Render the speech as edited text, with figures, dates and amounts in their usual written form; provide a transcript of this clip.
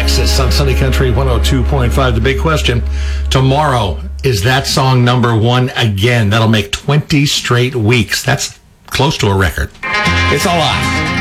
Texas on Sunny Country 102.5. The big question tomorrow, is that song number one again? That'll make 20 straight weeks. That's close to a record. It's a lot.